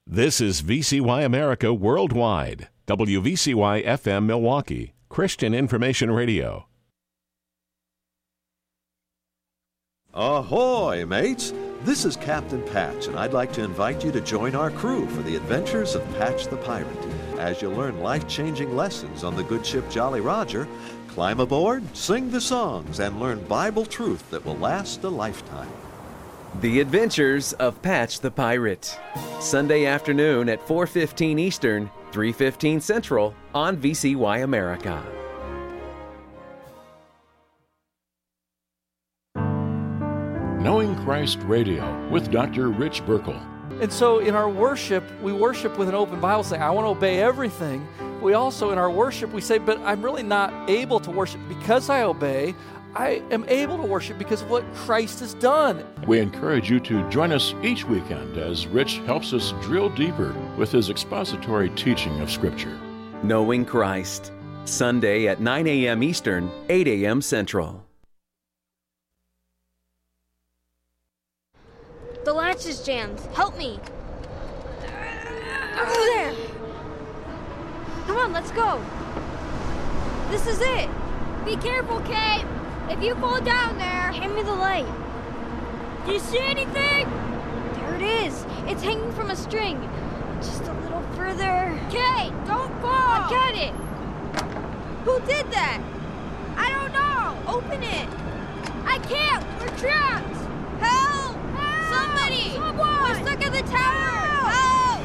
This is VCY America Worldwide, WVCY FM Milwaukee, Christian Information Radio. Ahoy, mates! This is Captain Patch, and I'd like to invite you to join our crew for the adventures of Patch the Pirate. As you learn life-changing lessons on the good ship Jolly Roger, climb aboard, sing the songs, and learn Bible truth that will last a lifetime. The Adventures of Patch the Pirate. Sunday afternoon at 4:15 Eastern, 3:15 Central on VCY America. Knowing Christ Radio with Dr. Rich Burkle. And so in our worship, we worship with an open Bible saying, I want to obey everything. We also, in our worship, we say, but I'm really not able to worship because I obey. I am able to worship because of what Christ has done. We encourage you to join us each weekend as Rich helps us drill deeper with his expository teaching of Scripture. Knowing Christ. Sunday at 9 a.m. Eastern, 8 a.m. Central. The latch is jammed. Help me. There. Come on, let's go. This is it. Be careful, Kate. If you fall down there, hand me the light. Do you see anything? There it is. It's hanging from a string. Just a little further. Kate, don't fall. I got it. Who did that? I don't know. Open it. I can't. We're trapped. Help! Help! Somebody! Someone! We're stuck in the tower. Help!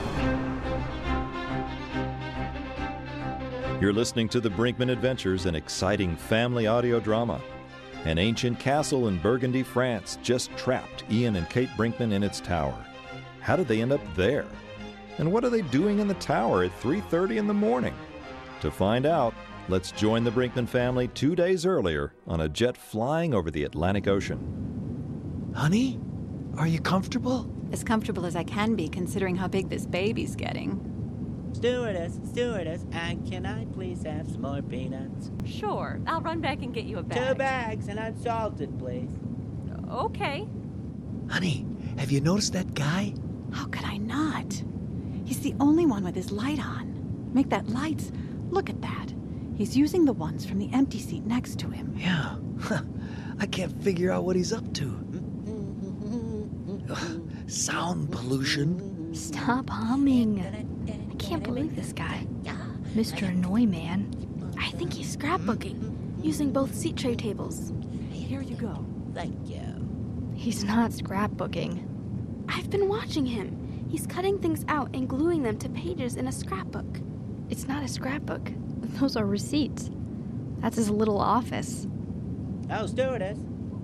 You're listening to the Brinkman Adventures, an exciting family audio drama. An ancient castle in Burgundy, France, just trapped Ian and Kate Brinkman in its tower. How did they end up there? And what are they doing in the tower at 3:30 in the morning? To find out, let's join the Brinkman family 2 days earlier on a jet flying over the Atlantic Ocean. Honey, are you comfortable? As comfortable as I can be, considering how big this baby's getting. Stewardess, and can I please have some more peanuts? Sure, I'll run back and get you a bag. 2 bags and unsalted, please. Okay. Honey, have you noticed that guy? How could I not? He's the only one with his light on. Make that lights. Look at that. He's using the ones from the empty seat next to him. Yeah. I can't figure out what he's up to. Sound pollution. Stop humming. I can't believe this guy. Mr. Annoy Man. I think he's scrapbooking, using both seat tray tables. Here you go. Thank you. He's not scrapbooking. I've been watching him. He's cutting things out and gluing them to pages in a scrapbook. It's not a scrapbook. Those are receipts. That's his little office. Oh, stewardess.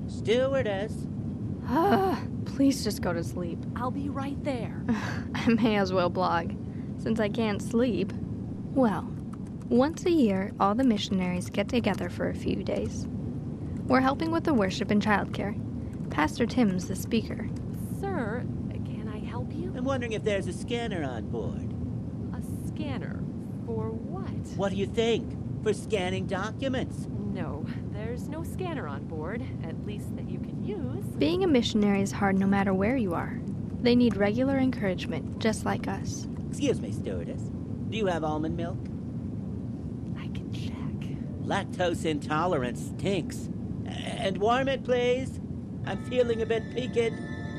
Please just go to sleep. I'll be right there. I may as well blog, since I can't sleep. Well, once a year, all the missionaries get together for a few days. We're helping with the worship and childcare. Pastor Tim's the speaker. Sir, can I help you? I'm wondering if there's a scanner on board. A scanner? For what? What do you think? For scanning documents? No, there's no scanner on board, at least that you can use. Being a missionary is hard no matter where you are. They need regular encouragement, just like us. Excuse me, stewardess. Do you have almond milk? I can check. Lactose intolerance stinks. And warm it, please. I'm feeling a bit peaked.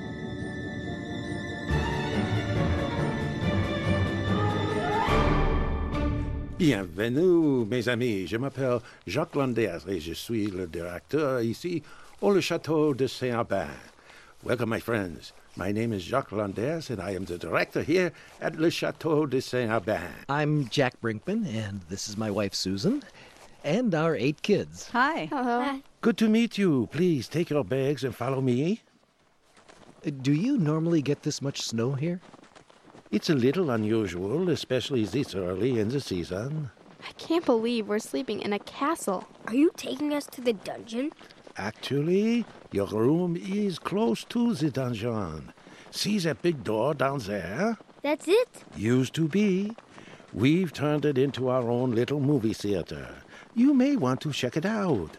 Bienvenue, mes amis. Je m'appelle Jacques Landers et je suis le directeur ici au le Château de Saint-Aubin. Welcome, my friends. My name is Jacques Landers, and I am the director here at Le Château de Saint-Aubin. I'm Jack Brinkman, and this is my wife, Susan, and our 8 kids. Hi. Hello. Good to meet you. Please take your bags and follow me. Do you normally get this much snow here? It's a little unusual, especially this early in the season. I can't believe we're sleeping in a castle. Are you taking us to the dungeon? Actually, your room is close to the dungeon. See that big door down there? That's it? Used to be. We've turned it into our own little movie theater. You may want to check it out.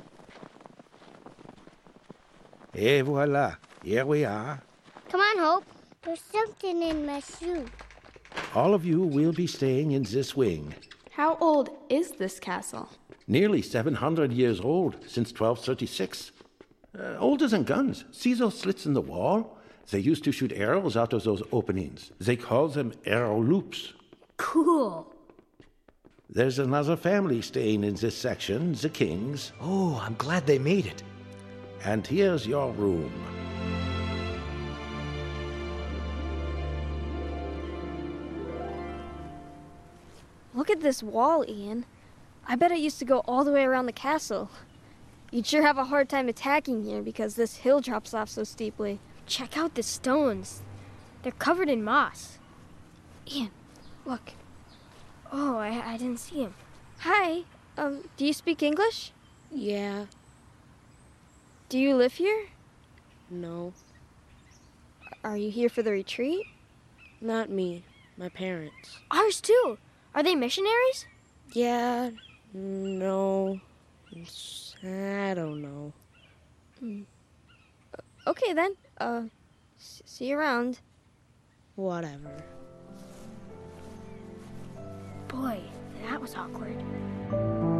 Et voilà, here we are. Come on, Hope. There's something in my shoe. All of you will be staying in this wing. How old is this castle? Nearly 700 years old, since 1236. Older than guns. See those slits in the wall? They used to shoot arrows out of those openings. They call them arrow loops. Cool. There's another family staying in this section, the Kings. Oh, I'm glad they made it. And here's your room. Look at this wall, Ian. I bet it used to go all the way around the castle. You'd sure have a hard time attacking here because this hill drops off so steeply. Check out the stones. They're covered in moss. Ian, look. Oh, I didn't see him. Hi. Do you speak English? Yeah. Do you live here? No. Are you here for the retreat? Not me. My parents. Ours too. Are they missionaries? Yeah. No. I don't know. Okay then. See you around. Whatever. Boy, that was awkward.